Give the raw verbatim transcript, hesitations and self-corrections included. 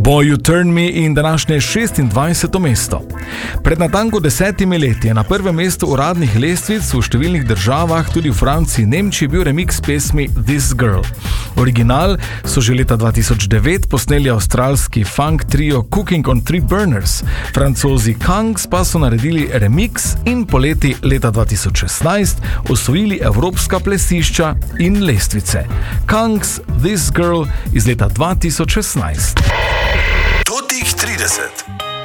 Boy You Turn Me in današnje šestindvajseto mesto. Pred natanko desetimi leti je na prvem mestu uradnih lestvic v številnih državah, tudi v Franciji in Nemčiji, bil remix pesmi This Girl. Original so že leta dva tisoč devet posneli avstralski funk trio Cooking on Three Burners. Francozi Kangs pa so naredili remix in poleti leta dva tisoč šestnajst osvojili evropska plesišča in lestvice. Kangs This Girl iz leta dva tisoč šestnajst. Totih trideset.